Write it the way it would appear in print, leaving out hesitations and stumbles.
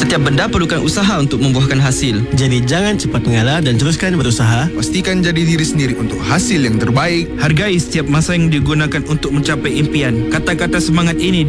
Setiap benda perlukan usaha untuk membuahkan hasil. Jadi jangan cepat mengalah dan teruskan berusaha. Pastikan jadi diri sendiri untuk hasil yang terbaik. Hargai setiap masa yang digunakan untuk mencapai impian. Kata-kata semangat ini